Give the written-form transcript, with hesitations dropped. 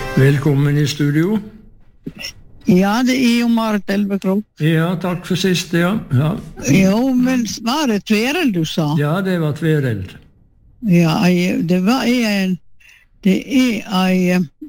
Velkommen i studio. Ja, det är ju Marit Elvekrok. Ja, tack för sist, ja. Jo, men var det Tvereld du sa? Ja, det var Tvereld. Ja, det är en